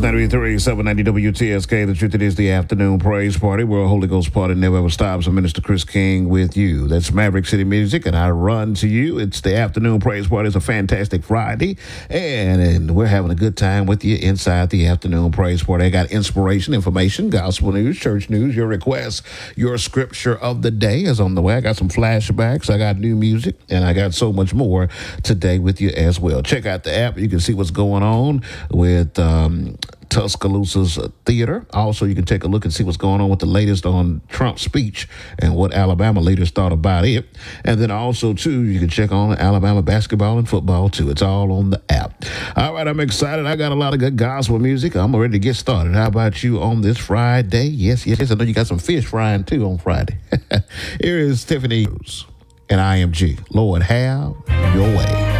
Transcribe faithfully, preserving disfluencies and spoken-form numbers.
ninety-three, seven ninety W T S K. The truth, it is the afternoon praise party where a Holy Ghost party never ever stops. I'm Minister Chris King with you. That's Maverick City Music, and I run to you. It's the afternoon praise party. It's a fantastic Friday, and, and we're having a good time with you inside the afternoon praise party. I got inspiration, information, gospel news, church news, your requests, your scripture of the day is on the way. I got some flashbacks. I got new music, and I got so much more today with you as well. Check out the app. You can see what's going on with um, Tuscaloosa's theater. Also, you can take a look and see what's going on with the latest on Trump's speech and what Alabama leaders thought about it. And then also, too, you can check on Alabama basketball and football, too. It's all on the app. All right, I'm excited. I got a lot of good gospel music. I'm ready to get started. How about you on this Friday? Yes, yes, yes. I know you got some fish frying, too, on Friday. Here is Tiffany and I M G. Lord, have your way.